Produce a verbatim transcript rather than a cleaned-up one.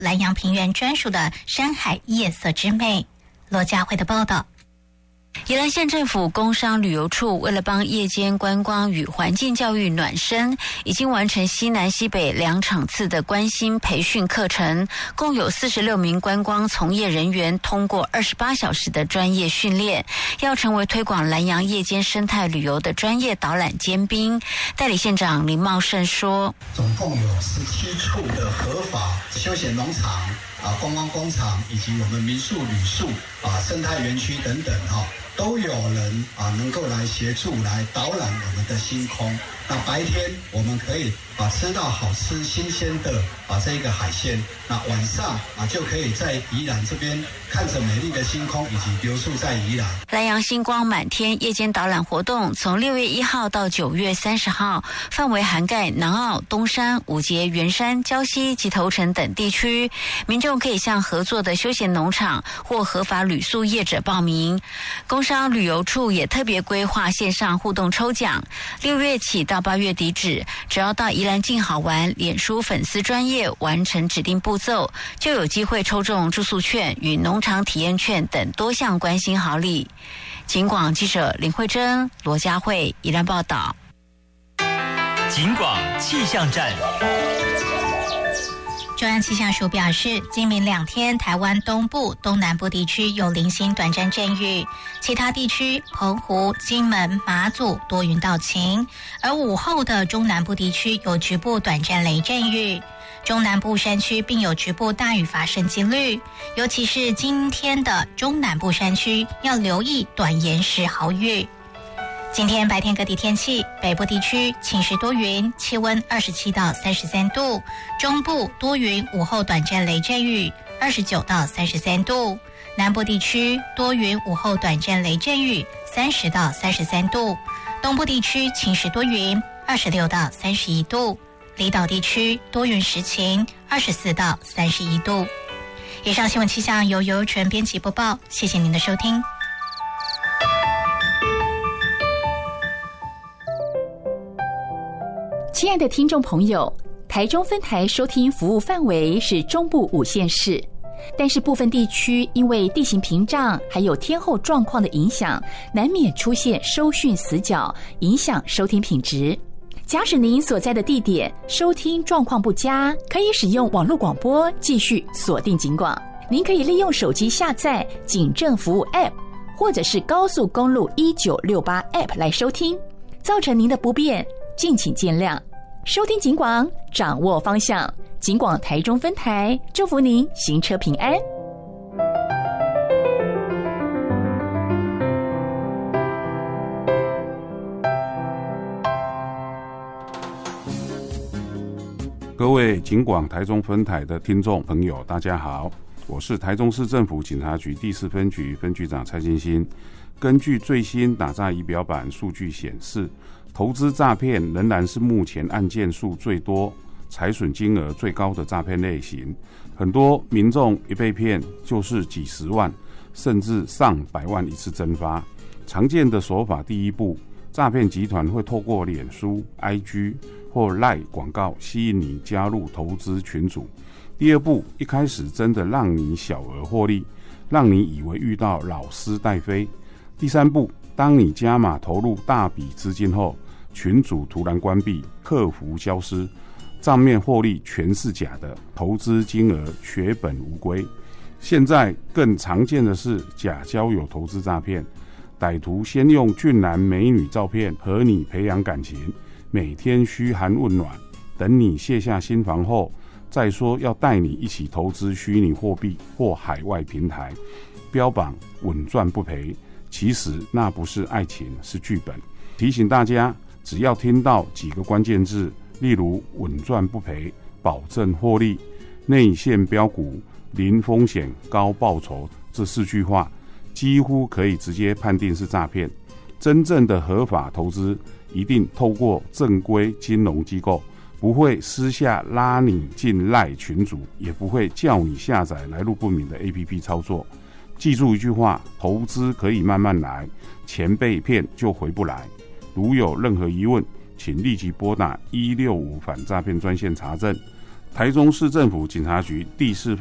兰阳平原专属的山海夜色之美。罗佳慧的报道。 宜兰县政府工商旅游处为了帮夜间观光与环境教育暖身，已经完成西南西北两场次的关心培训课程，共有四十六名观光从业人员通过二十八小时的专业训练，要成为推广兰阳夜间生态旅游的专业导览尖兵。代理县长林茂盛说， 总共有十七处的合法休闲农场啊、观光工厂以及我们民宿、旅宿啊、生态园区等等哈、哦，都有人啊能够来协助来导览我们的星空。那白天我们可以啊吃到好吃新鲜的啊这个海鲜，那晚上啊就可以在宜兰这边看着美丽的星空，以及留宿在宜兰。 兰阳星光满天夜间导览活动从六月一号到九月三十号，范围涵盖南澳、东山、五节、圆山、礁溪及头城等地区，民众可以向合作的休闲农场或合法旅宿业者报名。工商旅游处也特别规划线上互动抽奖，六月起到八月底止，只要到宜兰静好玩脸书粉丝专页完成指定步骤，就有机会抽中住宿券与农场体验券等多项关心好礼。警广记者林慧珍、罗佳慧宜兰报道。 警广气象站。 中央气象署表示，今明两天台湾东部、东南部地区有零星短暂阵雨，其他地区澎湖、金门、马祖多云到晴，而午后的中南部地区有局部短暂雷阵雨，中南部山区并有局部大雨发生几率，尤其是今天的中南部山区要留意短延时豪雨。今天白天各地天气，北部地区晴时多云，气温二十七到三十三度，中部多云，午后短暂雷阵雨，二十九到三十三度，南部地区多云，午后短暂雷阵雨，三十到三十三度，东部地区晴时多云，二十六到三十一度，离岛地区多云时晴，二十四到三十一度。以上新闻气象由尤纯编辑播报，谢谢您的收听。 亲爱的听众朋友，台中分台收听服务范围是中部五县市，但是部分地区因为地形屏障还有天候状况的影响，难免出现收讯死角，影响收听品质。假使您所在的地点收听状况不佳，可以使用网络广播继续锁定警广。您可以利用手机下载警政服务 App 或者是高速公路一九六八 App 来收听，造成您的不便敬请见谅。收听警广，掌握方向，警广台中分台祝福您行车平安。 各位警广台中分台的听众朋友，大家好，我是台中市政府警察局第四分局分局长蔡金新。根据最新打诈仪表板数据显示，投资诈骗仍然是目前案件数最多、财损金额最高的诈骗类型。很多民众一被骗就是几十万，甚至上百万一次蒸发。常见的手法，第一步，诈骗集团会透过脸书、I G 或 LINE 广告吸引你加入投资群组。第二步，一开始真的让你小额获利，让你以为遇到老师带飞。第三步，当你加码投入大笔资金后，群组突然关闭，客服消失，账面获利全是假的，投资金额血本无归。现在更常见的是假交友投资诈骗，歹徒先用俊男美女照片和你培养感情，每天嘘寒问暖，等你卸下心防后，再说要带你一起投资虚拟货币或海外平台，标榜稳赚不赔。其实那不是爱情，是剧本。提醒大家，只要听到几个关键字，例如稳赚不赔、保证获利、内线标股、零风险高报酬这四句话，几乎可以直接判定是诈骗。真正的合法投资一定透过正规金融机构，不会私下拉你进赖群组，也不会叫你下载来路不明的 A P P 操作。记住一句话，投资可以慢慢来，钱被骗就回不来。如有任何疑问，请立即拨打一六五反诈骗专线查证。 台中市政府警察局第四